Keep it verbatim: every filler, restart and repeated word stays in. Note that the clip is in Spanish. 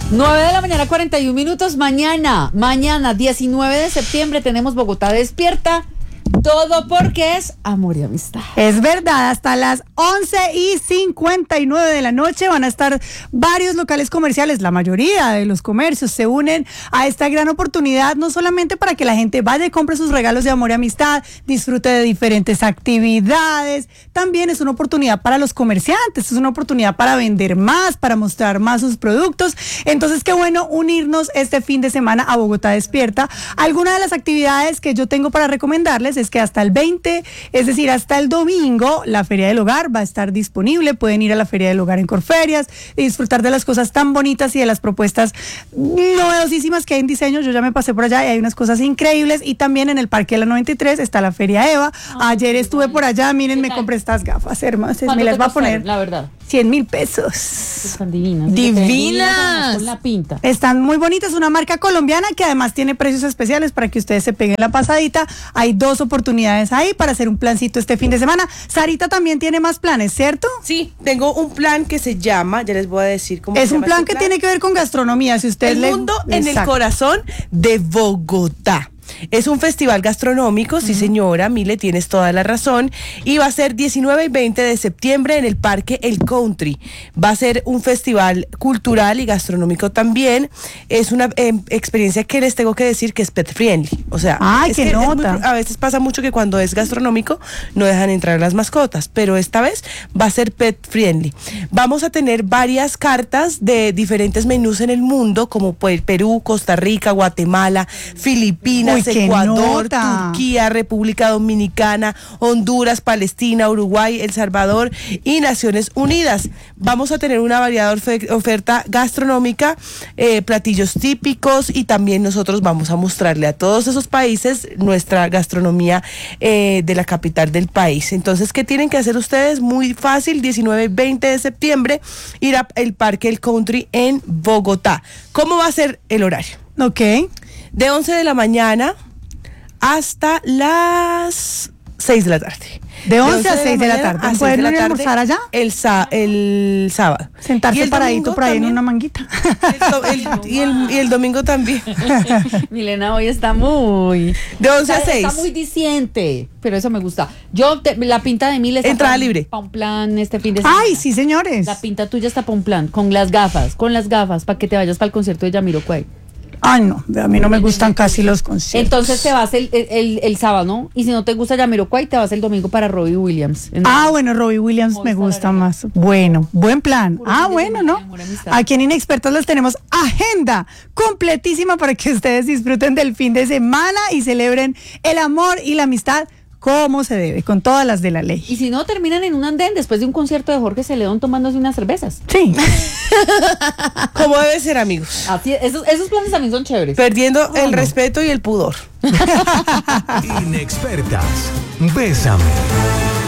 nueve de la mañana, cuarenta y un minutos. Mañana, mañana, diecinueve de septiembre, tenemos Bogotá Despierta. Todo porque es amor y amistad. Es verdad, hasta las once y cincuenta y nueve de la noche van a estar varios locales comerciales. La mayoría de los comercios se unen a esta gran oportunidad, no solamente para que la gente vaya y compre sus regalos de amor y amistad, disfrute de diferentes actividades, también es una oportunidad para los comerciantes, es una oportunidad para vender más, para mostrar más sus productos. Entonces, qué bueno unirnos este fin de semana a Bogotá Despierta. Algunas de las actividades que yo tengo para recomendarles es que hasta el veinte, es decir, hasta el domingo, la Feria del Hogar va a estar disponible. Pueden ir a la Feria del Hogar en Corferias y disfrutar de las cosas tan bonitas y de las propuestas novedosísimas que hay en diseño. Yo ya me pasé por allá y hay unas cosas increíbles. Y también en el Parque de la noventa y tres está la Feria Eva. Ah, Ayer estuve por allá, miren, me compré estas gafas hermosas, me las va a poner. La verdad. cien mil pesos. Están divinas. Divinas. Con la pinta. Están muy bonitas, una marca colombiana que además tiene precios especiales para que ustedes se peguen la pasadita. Hay dos oportunidades ahí para hacer un plancito este fin de semana. Sarita también tiene más planes, ¿cierto? Sí, tengo un plan que se llama, ya les voy a decir cómo se llama. Es un plan este que tiene que ver con gastronomía, si usted El le... mundo en Exacto. el corazón de Bogotá. Es un festival gastronómico, uh-huh. Sí señora, Mile, tienes toda la razón, y va a ser diecinueve y veinte de septiembre en el Parque El Country. Va a ser un festival cultural y gastronómico también. Es una eh, experiencia que les tengo que decir que es pet friendly, o sea, Ay, es qué que nota. Es muy, a veces pasa mucho que cuando es gastronómico no dejan entrar las mascotas, pero esta vez va a ser pet friendly. Vamos a tener varias cartas de diferentes menús en el mundo, como pues, Perú, Costa Rica, Guatemala, Filipinas, Uy, Ecuador, nota. Turquía, República Dominicana, Honduras, Palestina, Uruguay, El Salvador y Naciones Unidas. Vamos a tener una variada oferta gastronómica, eh, platillos típicos, y también nosotros vamos a mostrarle a todos esos países nuestra gastronomía eh, de la capital del país. Entonces, ¿qué tienen que hacer ustedes? Muy fácil, diecinueve y veinte de septiembre, ir al Parque El Country en Bogotá. ¿Cómo va a ser el horario? Ok. De once de la mañana hasta las seis de la tarde. De once a seis de la tarde. a ¿Pueden seis de la ir a tarde almorzar allá? El, sa- el sábado. Sentarse Y el paradito domingo por ahí en también. una manguita. El do- el- y, el, y el domingo también. Milena hoy está muy... De once a está, seis. está muy diciente, pero eso me gusta. Yo, te- la pinta de mí está Entrada pa- libre. pa' un plan este fin de semana. Ay, sí, señores. La pinta tuya está para un plan, con las gafas, con las gafas, para que te vayas para el concierto de Jamiroquai. Ay, no, a mí no me gustan casi los conciertos. Entonces te vas el, el, el, el sábado, ¿no? Y si no te gusta Jamiroquai, te vas el domingo para Robbie Williams. En- Ah, bueno, Robbie Williams me gusta más. Bueno, buen plan. Puro Ah, fin de bueno, semana ¿no? de amor, amistad. Aquí en Inexpertos les tenemos agenda completísima para que ustedes disfruten del fin de semana y celebren el amor y la amistad como se debe, con todas las de la ley. Y si no, terminan en un andén después de un concierto de Jorge Celedón tomándose unas cervezas. Sí. Como debe ser, amigos. Así, esos, esos planes también son chéveres. Perdiendo Oh, el no. respeto y el pudor. Inexpertas. Bésame.